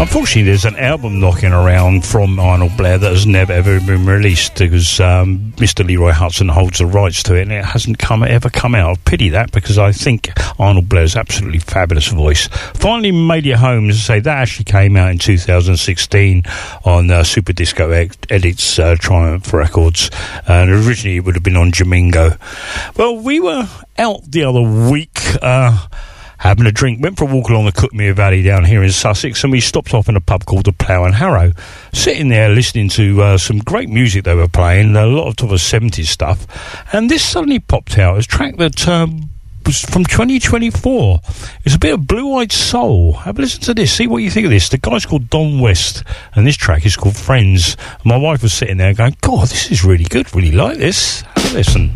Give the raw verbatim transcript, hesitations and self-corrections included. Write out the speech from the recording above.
Unfortunately, there's an album knocking around from Arnold Blair that has never ever been released because um, Mister Leroy Hudson holds the rights to it, and it hasn't come ever come out. I pity that because I think Arnold Blair's absolutely fabulous voice. Finally made it home, as I say, that actually came out in two thousand sixteen on uh, Super Disco Edits uh, Triumph Records, and originally it would have been on Jamingo. Well, we were out the other week. Uh, having a drink, went for a walk along the Cuckmere Valley down here in Sussex, and we stopped off in a pub called the Plough and Harrow. Sitting there listening to uh, some great music they were playing, a lot of sort of seventies stuff, and this suddenly popped out as a track that um, was from twenty twenty-four. It's a bit of blue-eyed soul. Have a listen to this, see what you think of this. The guy's called Don West, and this track is called Friends. My wife was sitting there going, God, this is really good, really like this. Have a listen.